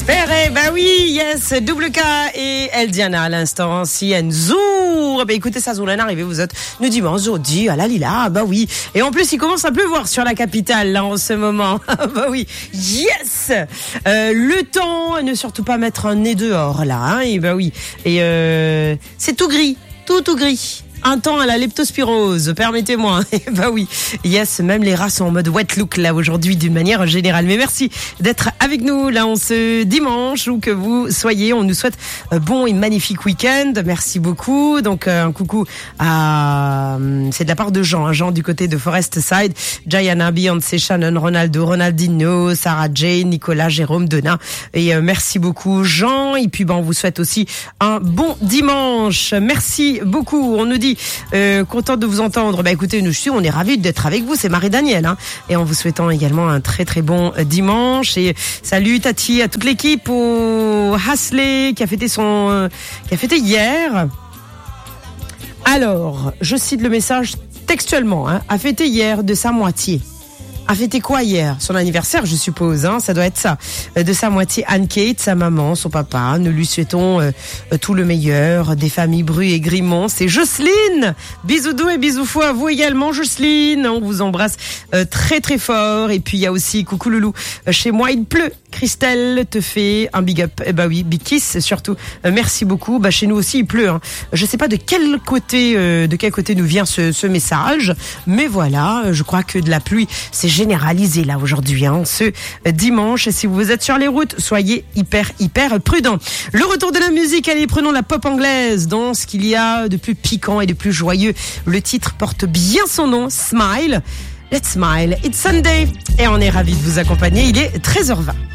Espérez, bah oui, yes, double K et El Diana à l'instant, si Enzour. Bah écoutez, ça, Zoulana, arrivé, vous êtes nous dimanche, aujourd'hui, à la Lila, bah oui. Et en plus, il commence à pleuvoir sur la capitale, là, en ce moment. Bah oui, yes. Le temps, ne surtout pas mettre un nez dehors, là, hein, et bah oui. Et c'est tout gris, tout gris. Un temps à la leptospirose, permettez-moi. Bah oui, yes, même les rats sont en mode wet look là aujourd'hui d'une manière générale. Mais merci d'être avec nous là en ce dimanche, où que vous soyez. On nous souhaite un bon et magnifique week-end. Merci beaucoup. Donc un coucou à, c'est de la part de Jean, hein, Jean du côté de Forest Side, Diana, Beyoncé, Shannon, Ronaldo, Ronaldinho, Sarah Jane, Nicolas, Jérôme, Donna. Et merci beaucoup Jean. Et puis on vous souhaite aussi un bon dimanche. Merci beaucoup. On nous dit content de vous entendre. Bah écoutez, nous on est ravis d'être avec vous, c'est Marie-Danielle, hein, et en vous souhaitant également un très très bon dimanche. Et salut Tati à toute l'équipe, au Hasley qui a fêté hier. Alors, je cite le message textuellement, hein, a fêté hier de sa moitié. A fêté quoi hier? Son anniversaire, je suppose, hein, ça doit être ça. De sa moitié, Anne-Kate, sa maman, son papa. Nous lui souhaitons tout le meilleur. Des familles Bru et Grimont. C'est Jocelyne. Bisous doux et bisous fous à vous également, Jocelyne. On vous embrasse très très fort. Et puis il y a aussi, coucou loulou, chez moi il pleut. Christelle te fait un big up. Bah oui, big kiss surtout. Merci beaucoup. Bah chez nous aussi il pleut, hein. Je sais pas de quel côté nous vient ce message, mais voilà, je crois que de la pluie c'est généralisé là aujourd'hui, hein, ce dimanche. Et si vous êtes sur les routes, soyez hyper prudents. Le retour de la musique, allez, prenons la pop anglaise dans ce qu'il y a de plus piquant et de plus joyeux. Le titre porte bien son nom, Smile. Let's smile, it's Sunday. Et on est ravis de vous accompagner, il est 13h20.